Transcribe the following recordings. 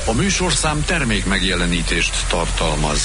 A műsorszám termék megjelenítést tartalmaz.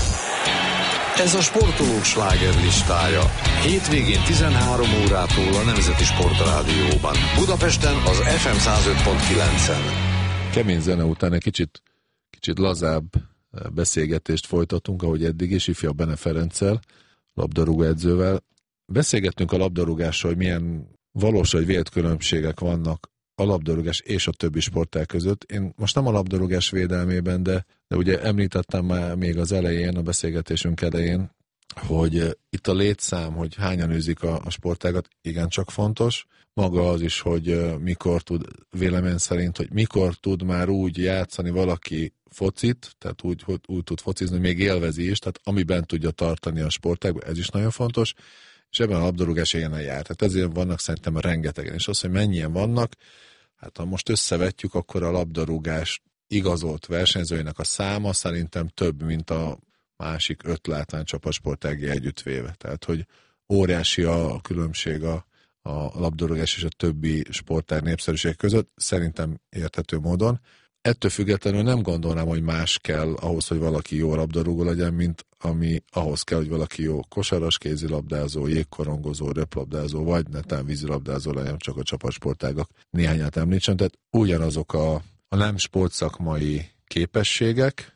Ez a sportolók slágerlistája. Hétvégén 13 órától a Nemzeti Sportrádióban. Budapesten az FM 105.9-en. Kemény zene után egy kicsit lazább beszélgetést folytatunk, ahogy eddig is, ifjabb Bene Ferenccel, labdarúgó edzővel. Beszélgettünk a labdarúgásról, hogy milyen valós vagy vélt különbségek vannak a labdarúgás és a többi sportág között. Én most nem a labdarúgás védelmében, de ugye említettem már még az elején, a beszélgetésünk elején, hogy itt a létszám, hogy hányan űzik a sportágat, igencsak fontos. Maga az is, hogy mikor tud, vélemény szerint, hogy mikor tud már úgy játszani valaki focit, tehát úgy tud focizni, hogy még élvezi is, tehát amiben tudja tartani a sportágban, ez is nagyon fontos, és ebben a labdarúgás ilyen jár. Tehát ezért vannak szerintem rengetegen, és az, hogy mennyien vannak, hát ha most összevetjük, akkor a labdarúgás igazolt versenyzőinek a száma szerintem több, mint a másik 5 látványcsapatsportági együttvéve. Tehát, hogy óriási a különbség a labdarúgás és a többi sportág népszerűség között, szerintem érthető módon. Ettől függetlenül nem gondolnám, hogy más kell ahhoz, hogy valaki jó labdarúgó legyen, mint ami ahhoz kell, hogy valaki jó kosaras, kézilabdázó, jégkorongozó, röplabdázó, vagy netán vízilabdázó legyen, csak a csapatsportágak néhányat említsem. Tehát ugyanazok a nem sportszakmai képességek,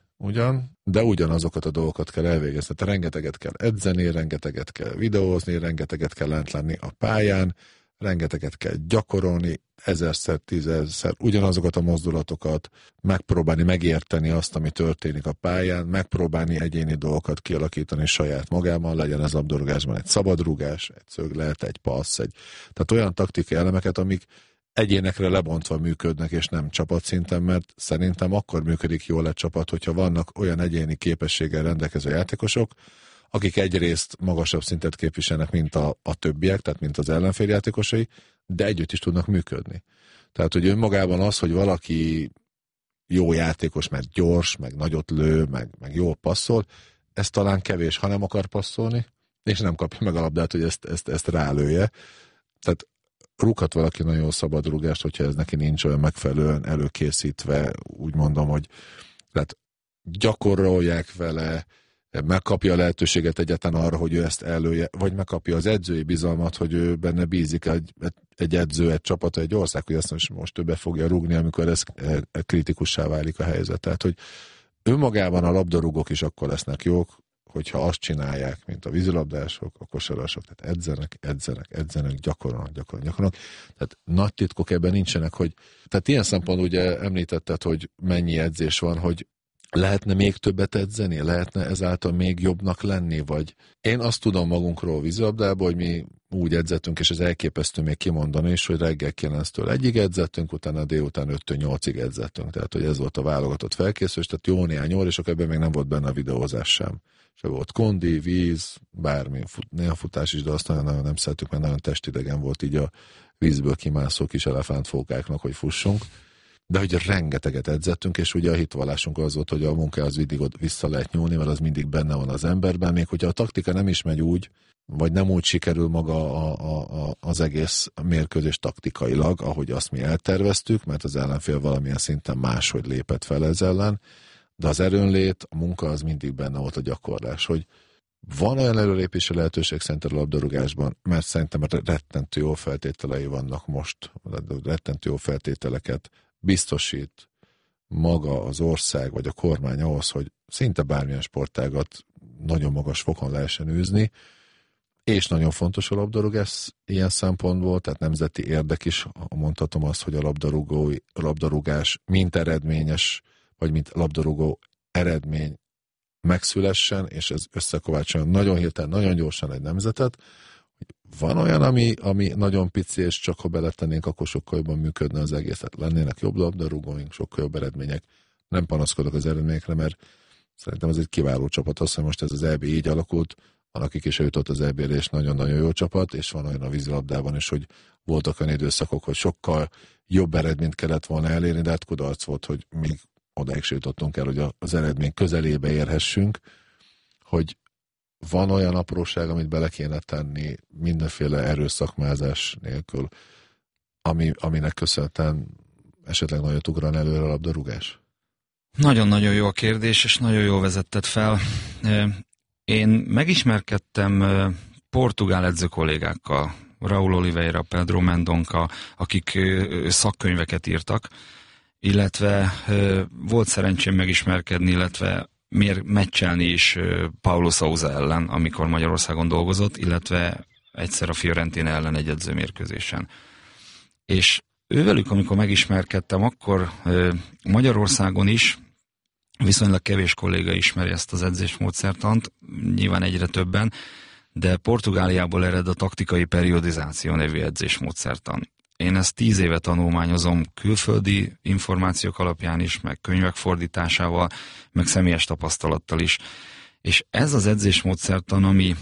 de ugyanazokat a dolgokat kell elvégezni. Tehát rengeteget kell edzeni, rengeteget kell videózni, rengeteget kell lent lenni a pályán, rengeteget kell gyakorolni, 1000-szer, 10.000-szer ugyanazokat a mozdulatokat, megpróbálni megérteni azt, ami történik a pályán, megpróbálni egyéni dolgokat kialakítani saját magában, legyen ez labdarúgásban egy szabadrúgás, egy szöglet, egy passz, tehát olyan taktikai elemeket, amik egyénekre lebontva működnek, és nem csapatszinten, mert szerintem akkor működik jól egy csapat, hogyha vannak olyan egyéni képességgel rendelkező játékosok, akik egyrészt magasabb szintet képviselnek, mint a többiek, tehát mint az ellenfél játékosai, de együtt is tudnak működni. Tehát, hogy önmagában az, hogy valaki jó játékos, mert gyors, meg nagyot lő, meg jól passzol, ez talán kevés, ha nem akar passzolni, és nem kapja meg a labdát, hogy ezt rálője. Tehát rúghat valaki nagyon szabad rúgást, hogyha ez neki nincs olyan megfelelően előkészítve, úgy mondom, hogy tehát gyakorolják vele, megkapja a lehetőséget egyáltalán arra, hogy ő ezt elője, vagy megkapja az edzői bizalmat, hogy ő benne bízik egy edző, egy csapat, egy ország, hogy azt most ő be fogja rúgni, amikor ez kritikussá válik a helyzet. Tehát, hogy önmagában a labdarúgók is akkor lesznek jók, hogyha azt csinálják, mint a vízilabdások, a kosarasok, tehát edzenek, gyakorolnak. Tehát nagy titkok ebben nincsenek, hogy tehát ilyen szempontból ugye említetted, hogy mennyi edzés van, hogy lehetne még többet edzeni? Lehetne ezáltal még jobbnak lenni? Vagy én azt tudom magunkról vízilabdából, hogy mi úgy edzettünk, és ez elképesztő még kimondani is, hogy reggel 9-től 1-ig edzettünk, utána délután 5-től 8-ig edzettünk. Tehát, hogy ez volt a válogatott felkészülés, tehát jó néhány óra, és akkor ebben még nem volt benne a videózás sem. Se volt kondi, víz, bármi, néha futás is, de azt nagyon nem szerettük, mert nagyon testidegen volt így a vízből kimászó kis elefántfókáknak, hogy fussunk. De hogy rengeteget edzettünk, és ugye a hitvallásunk az volt, hogy a munkához mindig vissza lehet nyúlni, mert az mindig benne van az emberben, még hogyha a taktika nem is megy úgy, vagy nem úgy sikerül maga az egész mérkőzés taktikailag, ahogy azt mi elterveztük, mert az ellenfél valamilyen szinten máshogy lépett fel ez ellen, de az erőnlét, a munka az mindig benne volt a gyakorlás, hogy van olyan előrelépési lehetőség szerintem a labdarúgásban, mert szerintem rettentő jó feltételei vannak most, rettentő jó feltételeket biztosít maga az ország vagy a kormány ahhoz, hogy szinte bármilyen sportágat nagyon magas fokon lehessen űzni, és nagyon fontos a labdarúgás ilyen szempontból, tehát nemzeti érdek is, mondhatom azt, hogy a labdarúgás mint eredményes, vagy mint labdarúgó eredmény megszülessen, és ez összekovácsoljon nagyon hirtelen, nagyon gyorsan egy nemzetet. Van olyan, ami nagyon pici, és csak ha beletennénk, akkor sokkal jobban működne az egész. Tehát lennének jobb labdarúgóink, sokkal jobb eredmények. Nem panaszkodok az eredményekre, mert szerintem ez egy kiváló csapat. Az, hogy most ez az EB így alakult, van, akik is eljutott az EB-re, és nagyon-nagyon jó csapat, és van olyan a vízilabdában is, hogy voltak olyan időszakok, hogy sokkal jobb eredményt kellett volna elérni, de hát kudarc volt, hogy még odáig se jutottunk el, hogy az eredmény közelébe érhessünk, hogy van olyan apróság, amit bele kéne tenni mindenféle erőszakmázás nélkül, aminek köszönhetően esetleg nagyot ugran előre a labdarúgás? Nagyon-nagyon jó a kérdés, és nagyon jól vezetted fel. Én megismerkedtem portugál edzőkollégákkal, Raúl Oliveira, Pedro Mendonca, akik szakkönyveket írtak, illetve volt szerencsém megismerkedni, illetve meccselni is Paulo Sousa ellen, amikor Magyarországon dolgozott, illetve egyszer a Fiorentina ellen egy edzőmérkőzésen. És ővelük, amikor megismerkedtem, akkor Magyarországon is viszonylag kevés kolléga ismeri ezt az edzésmódszertant, nyilván egyre többen, de Portugáliából ered a taktikai periodizáció nevű edzésmódszertan. Én ezt 10 éve tanulmányozom külföldi információk alapján is, meg könyvek fordításával, meg személyes tapasztalattal is. És ez az edzésmódszertan, ami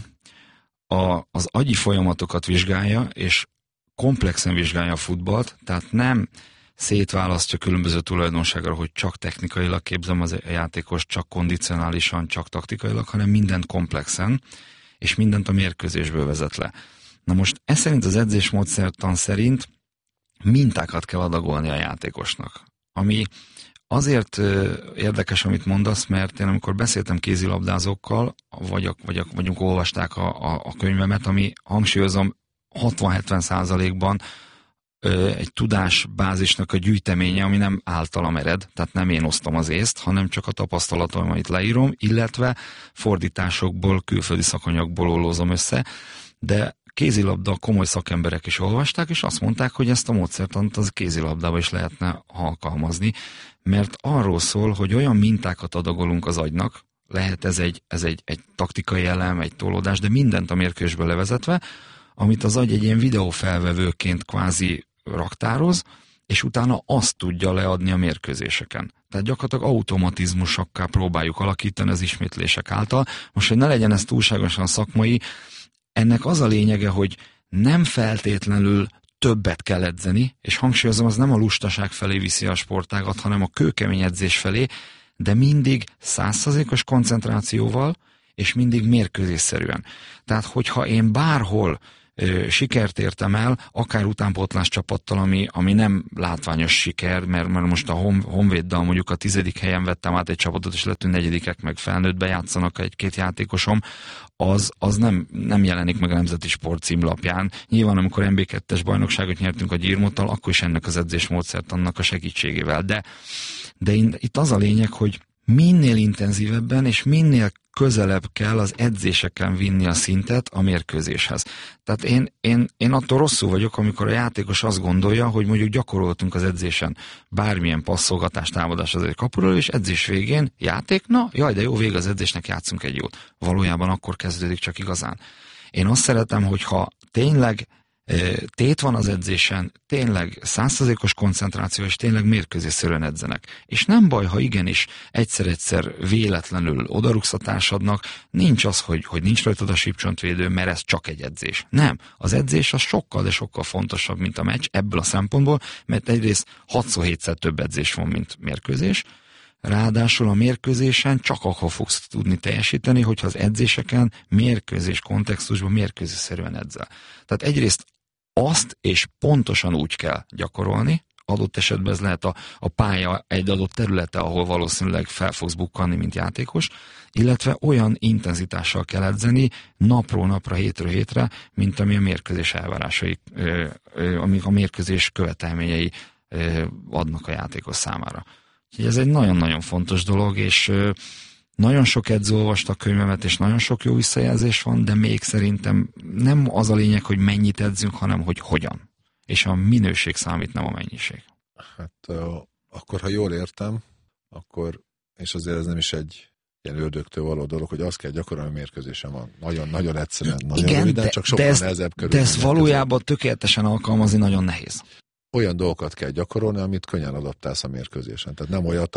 az agyi folyamatokat vizsgálja, és komplexen vizsgálja a futballt, tehát nem szétválasztja különböző tulajdonságra, hogy csak technikailag képzem az játékos, csak kondicionálisan, csak taktikailag, hanem mindent komplexen, és mindent a mérkőzésből vezet le. Na most ez szerint az edzésmódszertan szerint mintákat kell adagolni a játékosnak. Ami azért érdekes, amit mondasz, mert én amikor beszéltem kézilabdázókkal, vagy olvasták a könyvemet, ami hangsúlyozom 60-70%-ban egy tudásbázisnak a gyűjteménye, ami nem általam ered, tehát nem én osztom az észt, hanem csak a tapasztalatom, amit leírom, illetve fordításokból, külföldi szakanyagból ollózom össze, de kézilabda komoly szakemberek is olvasták, és azt mondták, hogy ezt a módszertant az kézilabdába is lehetne alkalmazni, mert arról szól, hogy olyan mintákat adagolunk az agynak, lehet ez egy taktikai elem, egy tolódás, de mindent a mérkőzésből levezetve, amit az agy egy ilyen videófelvevőként kvázi raktároz, és utána azt tudja leadni a mérkőzéseken. Tehát gyakorlatilag automatizmusokká próbáljuk alakítani az ismétlések által. Most, hogy ne legyen ez túlságosan szakmai, ennek az a lényege, hogy nem feltétlenül többet kell edzeni, és hangsúlyozom, az nem a lustaság felé viszi a sportágat, hanem a kőkemény edzés felé, de mindig 100%-os koncentrációval, és mindig mérkőzésszerűen. Tehát, hogyha én bárhol sikert értem el, akár utánpótlás csapattal, ami nem látványos siker, mert most a Honvéddal mondjuk a 10. helyen vettem át egy csapatot, és lettünk 4. meg felnőttbe játszanak egy-két játékosom, az nem jelenik meg a Nemzeti Sport címlapján. Nyilván, amikor MB2-es bajnokságot nyertünk a Gyirmottal, akkor is ennek az edzésmódszert annak a segítségével. De itt az a lényeg, hogy minél intenzívebben és minél közelebb kell az edzéseken vinni a szintet a mérkőzéshez. Tehát én attól rosszul vagyok, amikor a játékos azt gondolja, hogy mondjuk gyakoroltunk az edzésen bármilyen passzolgatás, támadás az egy kapuról, és edzés végén játék, jaj, de jó, vége az edzésnek, játszunk egy jót. Valójában akkor kezdődik csak igazán. Én azt szeretem, hogyha tényleg tét van az edzésen, tényleg 100%-os koncentráció, és tényleg mérkőzésszerűen edzenek. És nem baj, ha igenis egyszer-egyszer véletlenül odarugsz a társadnak, nincs az, hogy nincs rajtad a sípcsontvédő, mert ez csak egy edzés. Nem. Az edzés az sokkal, de sokkal fontosabb, mint a meccs ebből a szempontból, mert egyrészt 6-7-szer több edzés van, mint mérkőzés. Ráadásul a mérkőzésen csak akkor fogsz tudni teljesíteni, hogyha az edzéseken mérkőzés kontextusban mérkőzésszerűen edzel. Tehát egyrészt azt és pontosan úgy kell gyakorolni, adott esetben ez lehet a pálya egy adott területe, ahol valószínűleg fel fogsz bukkanni, mint játékos, illetve olyan intenzitással kell edzeni napról napra, hétről hétre, mint ami a mérkőzés elvárásai, amik a mérkőzés követelményei adnak a játékos számára. Úgyhogy ez egy nagyon-nagyon fontos dolog, és nagyon sok edző olvasta a könyvemet, és nagyon sok jó visszajelzés van, de még szerintem nem az a lényeg, hogy mennyit edzünk, hanem hogy hogyan. És a minőség számít, nem a mennyiség. Hát akkor, ha jól értem, akkor, és azért ez nem is egy ilyen ördögtől való dolog, hogy azt kell gyakorolni, a mérkőzésen van. Nagyon egyszerűen, nagyon igen, röviden, csak sokkal nehezebb körül. De ezt valójában tökéletesen alkalmazni nagyon nehéz. Olyan dolgokat kell gyakorolni, amit könnyen adaptálsz a mérkőzésen. Tehát nem olyat,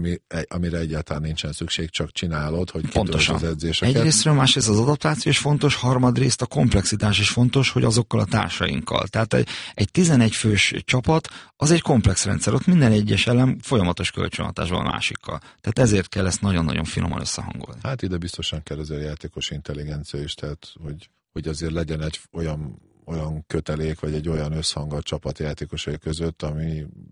amire egyáltalán nincsen szükség, csak csinálod, hogy kitöltsd az edzéseket. Egyrésztről, másrészt az adaptáció is fontos, harmadrészt a komplexitás is fontos, hogy azokkal a társainkkal. Tehát egy 11 fős csapat, az egy komplex rendszer, ott minden egyes elem folyamatos kölcsönhatásban a másikkal. Tehát ezért kell ezt nagyon-nagyon finoman összehangolni. Hát ide biztosan kell azért játékos intelligencia is, tehát hogy azért legyen egy olyan kötelék, vagy egy olyan összhang a csapatjátékosai között, ami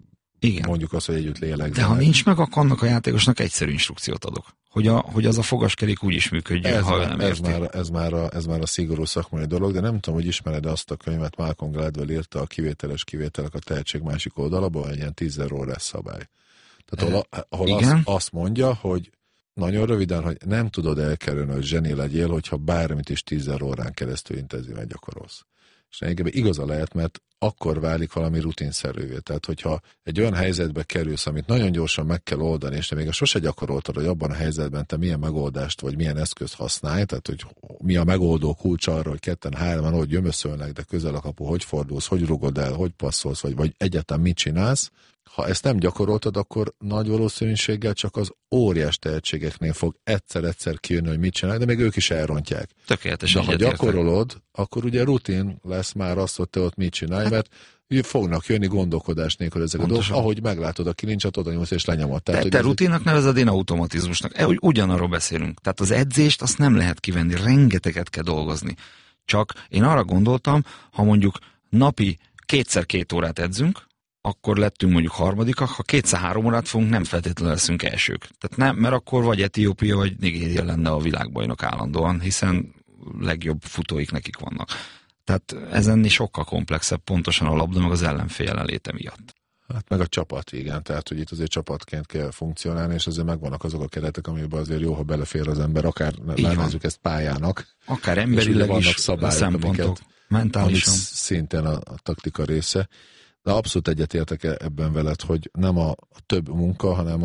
Igen. Mondjuk azt, hogy együtt lélegzenek. De ha nincs meg, akkor annak a játékosnak egyszerű instrukciót adok. Hogy az a fogaskerék úgy is működjön, ha nem érti. Ez már a szigorú szakmai dolog, de nem tudom, hogy ismered azt a könyvet, Malcolm Gladwell írta, a kivételes kivételek a tehetség másik oldalában, egy ilyen 10 órás szabály. Tehát ahol azt mondja, hogy nagyon röviden, hogy nem tudod elkerülni, hogy zseni legyél, hogyha bármit is 10 órán keresztül intenzíven gyakorolsz. És egyébként igaza lehet, mert akkor válik valami rutinszerűvé. Tehát, hogyha egy olyan helyzetbe kerülsz, amit nagyon gyorsan meg kell oldani, és te még sose gyakoroltad, hogy abban a helyzetben te milyen megoldást, vagy milyen eszközt használj, tehát, hogy mi a megoldó kulcs arra, hogy 2-3-an hogy gyömöszölnek, de közel a kapu, hogy fordulsz, hogy rugod el, hogy passzolsz, vagy egyáltalán mit csinálsz. Ha ezt nem gyakoroltad, akkor nagy valószínűséggel csak az óriás tehetségeknél fog egyszer kijönni, hogy mit csinálj, de még ők is elrontják. Tökéletesen. De ha gyakorolod, akkor ugye rutin lesz már az, hogy te ott mit csinálj, mert fognak jönni gondolkodás nélkül ezek a dolgok, ahogy meglátod a kilincset, oda nyúlsz és lenyomod. Te rutinnak nevezed, én automatizmusnak. Ugyanarról beszélünk. Tehát az edzést azt nem lehet kivenni, rengeteget kell dolgozni. Csak én arra gondoltam, ha mondjuk napi 2x2 órát edzünk, akkor lettünk mondjuk harmadikak, ha 2x3 órát fogunk, nem feltétlenül leszünk elsők. Tehát nem, mert akkor vagy Etiópia, vagy Nigéria lenne a világbajnok állandóan, hiszen legjobb futóik nekik vannak. Tehát ez ennél sokkal komplexebb, pontosan a labda, meg az ellenfél jelenléte miatt. Hát meg a csapat, igen. Tehát, hogy itt azért csapatként kell funkcionálni, és azért megvannak azok a keretek, amiben azért jó, ha belefér az ember, akár lenezzük ezt pályának. Akár emberileg is szempontok, mentálisan. Szintén a taktika része. De abszolút egyetértek ebben veled, hogy nem a több munka, hanem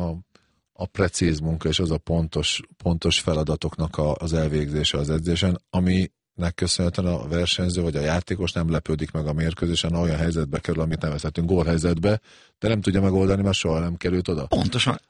a precíz munka, és az a pontos feladatoknak az elvégzése az edzésen, aminek köszönhetően a versenyző vagy a játékos nem lepődik meg a mérkőzésen, olyan helyzetbe kerül, amit nevezhetünk gólhelyzetbe, de nem tudja megoldani, mert soha nem került oda. Pontosan.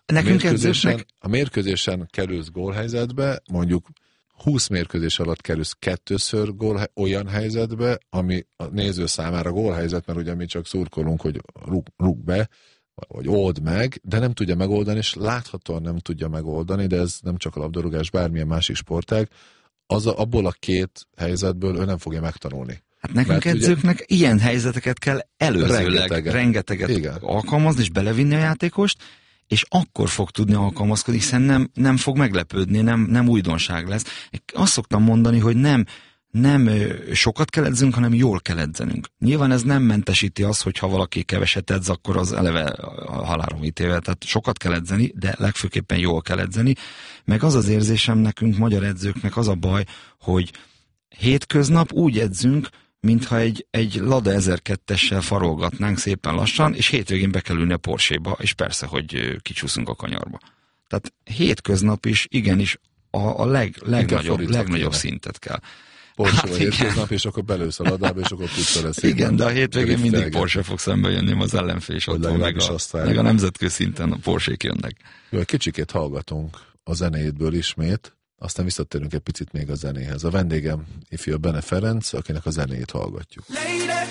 A mérkőzésen kerülsz gólhelyzetbe, mondjuk 20 mérkőzés alatt kerülsz 2-ször olyan helyzetbe, ami a néző számára gólhelyzet, mert ugye mi csak szurkolunk, hogy rúg be, vagy old meg, de nem tudja megoldani, és láthatóan nem tudja megoldani, de ez nem csak a labdarúgás, bármilyen másik sportág, abból a két helyzetből ő nem fogja megtanulni. Hát nekünk edzőknek ilyen helyzeteket kell előzőleg rengeteget alkalmazni, és belevinni a játékost, és akkor fog tudni alkalmazkodni, hiszen nem fog meglepődni, nem újdonság lesz. Azt szoktam mondani, hogy nem sokat kell edzünk, hanem jól kell edzenünk. Nyilván ez nem mentesíti azt, hogy ha valaki keveset edz, akkor az eleve a halálra ítélve. Tehát sokat kell edzeni, de legfőképpen jól kell edzeni. Meg az érzésem nekünk, magyar edzőknek az a baj, hogy hétköznap úgy edzünk, mintha egy Lada 1002-essel farolgatnánk szépen lassan, és hétvégén be kell ülni a Porsche-ba, és persze, hogy kicsúszunk a kanyarba. Tehát hétköznap is igenis a legnagyobb szintet kell. Porsche hétköznap, és akkor belősz a Ladába, és akkor tudsz vele szépen. Igen, de a hétvégén mindig Porsche fog szembe jönni, az ellenfél is ott van, meg a nemzetközi szinten a Porsche-k jönnek. Jó, kicsikét hallgatunk a zenéjétből ismét, aztán visszatérünk egy picit még a zenéhez. A vendégem ifjú Bene Ferenc, akinek a zenéjét hallgatjuk.